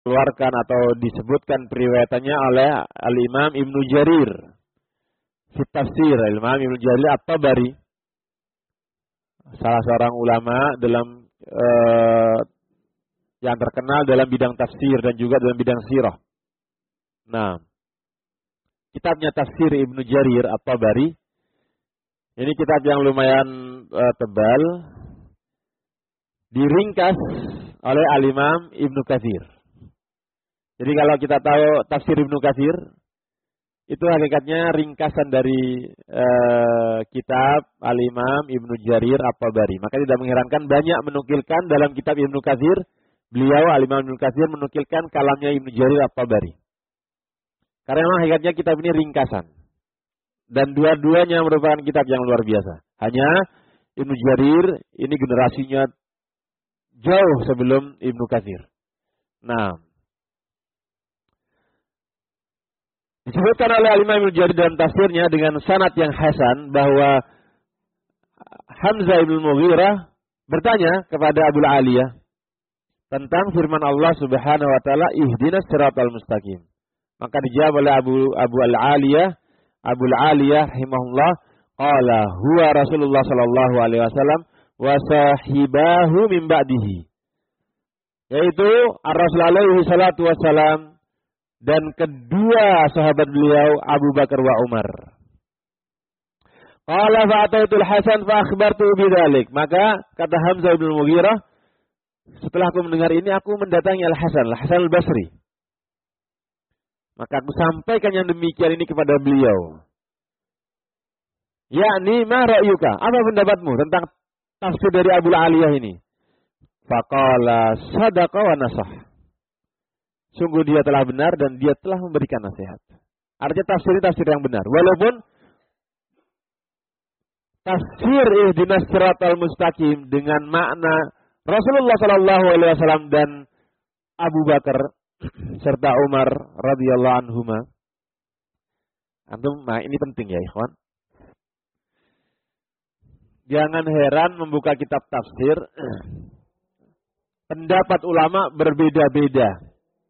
dikeluarkan atau disebutkan periwayatannya oleh Al-Imam Ibnu Jarir fi tafsir, Al-Imam Ibnu Jarir At-Tabari, salah seorang ulama dalam yang terkenal dalam bidang tafsir dan juga dalam bidang sirah. Nah, kitabnya Tafsir Ibnu Jarir At-Tabari ini kitab yang lumayan tebal, diringkas oleh Al-Imam Ibnu Katsir. Jadi kalau kita tahu Tafsir Ibnu Katsir, itu hakikatnya ringkasan dari kitab Al-Imam Ibnu Jarir At-Tabari. Maka tidak mengherankan banyak menukilkan dalam kitab Ibnu Katsir, beliau Al-Imam Ibnu Katsir menukilkan kalamnya Ibnu Jarir At-Tabari. Karena memang hakikatnya kitab ini ringkasan. Dan dua-duanya merupakan kitab yang luar biasa. Hanya Ibnu Jarir ini generasinya jauh sebelum Ibnu Katsir. Nah, disebutkan oleh Al-Imam Ibnu Jarir dalam tafsirnya dengan sanad yang hasan bahwa Hamzah ibn Mughirah bertanya kepada Abu Aliyah tentang firman Allah Subhanahu wa taala, ihdinas siratal mustaqim. Maka dijawab oleh Abu Al-Aliyah rahimahullah, qala huwa Rasulullah sallallahu alaihi wasallam wa sahibahu min ba'dihi. Yaitu Ar-Rasul alaihi salatu wasalam dan kedua sahabat beliau Abu Bakar wa Umar. Qala fa'ataitul Hasan fa akhbartu bidzalik. Maka kata Hamzah bin Mughirah, setelah aku mendengar ini aku mendatangi Al-Hasan Al-Basri. Maka aku sampaikan yang demikian ini kepada beliau. Yakni ma ra'yuka? Apa pendapatmu tentang tafsir dari Abu Aliyah ini? Faqala sadaqa wa nasah. Sungguh dia telah benar dan dia telah memberikan nasihat. Artinya tafsir yang benar. Walaupun tafsir ihdinas siratal mustaqim dengan makna Rasulullah sallallahu alaihi wasallam dan Abu Bakar serta Umar radhiyallahu anhuma. Nah ini penting ya ikhwan. Jangan heran membuka kitab tafsir, pendapat ulama berbeda-beda.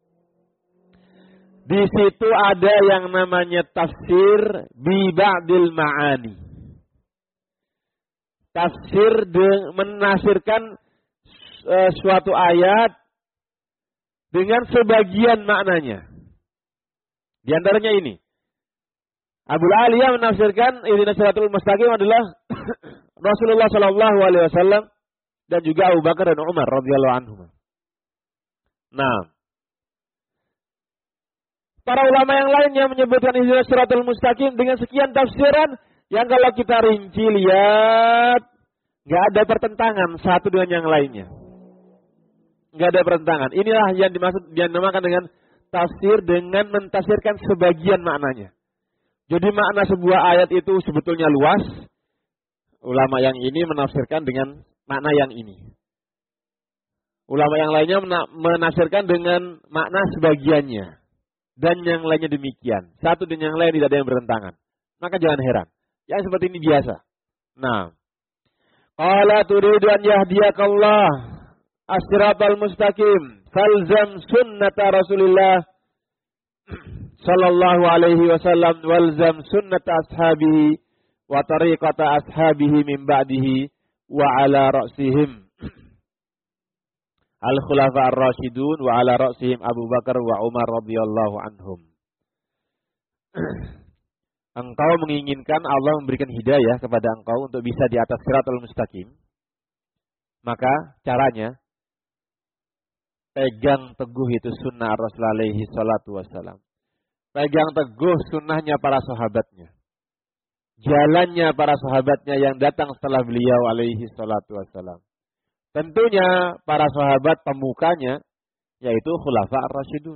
Di situ ada yang namanya tafsir bi ba'dil ma'ani. Tafsir menafsirkan suatu ayat dengan sebagian maknanya. Di antaranya ini. Abu Aliyah menafsirkan ihdinas siratal mustaqim adalah Rasulullah sallallahu alaihi wasallam dan juga Abu Bakar dan Umar radhiyallahu anhum. Nah, para ulama yang lainnya menyebutkan ihdinas siratal mustaqim dengan sekian tafsiran yang kalau kita rinci lihat enggak ada pertentangan satu dengan yang lainnya. Enggak ada pertentangan. Inilah yang dimaksud yang dinamakan dengan tafsir dengan mentafsirkan sebagian maknanya. Jadi makna sebuah ayat itu sebetulnya luas. Ulama yang ini menafsirkan dengan makna yang ini. Ulama yang lainnya menafsirkan dengan makna sebagiannya. Dan yang lainnya demikian. Satu dan yang lain tidak ada yang bertentangan. Maka jangan heran. Yang seperti ini biasa. Nah. Qala turidu an yahdiyakallah as-siratal mustaqim. Falzam sunnata Rasulillah sallallahu alaihi wasallam walzam sunnata ashabihi wa tariqata ashabihi min ba'dihi wa ala ra'sihim al-khulafa ar-rasyidun wa ala ra'sihim Abu Bakar wa Umar radhiyallahu anhum. Engkau menginginkan Allah memberikan hidayah kepada engkau untuk bisa di atas siratal mustaqim. Maka caranya pegang teguh itu sunnah Rasul alaihi salatu wassalam. Pegang teguh sunnahnya para sahabatnya. Jalannya para sahabatnya yang datang setelah beliau alaihi salatu wassalam. Tentunya para sahabat pemukanya yaitu Khulafa ar-Rasyidun.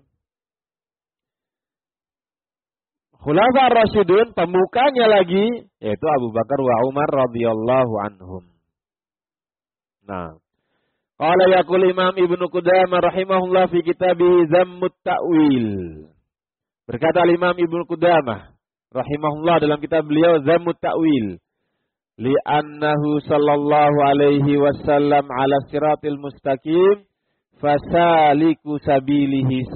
Khulafa ar-Rasyidun pemukanya lagi yaitu Abu Bakar wa Umar radhiyallahu anhum. Nah, qala yaqul Imam Ibnu Qudamah rahimahullah fi kitabih Zammut Ta'wil. Berkata Imam Ibnu Qudamah rahimahullah dalam kitab beliau Zammut Ta'wil, li'annahu sallallahu alaihi wasallam ala siratil mustaqim fasaliku sabilihi